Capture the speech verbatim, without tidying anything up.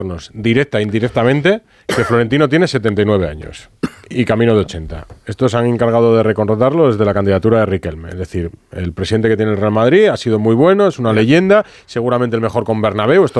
directa e indirectamente que Florentino tiene setenta y nueve años y camino de ochenta. Estos han encargado de recontratarlo desde la candidatura de Riquelme. Es decir, el presidente que tiene el Real Madrid ha sido muy bueno, es una leyenda, seguramente el mejor con Bernabéu. Esto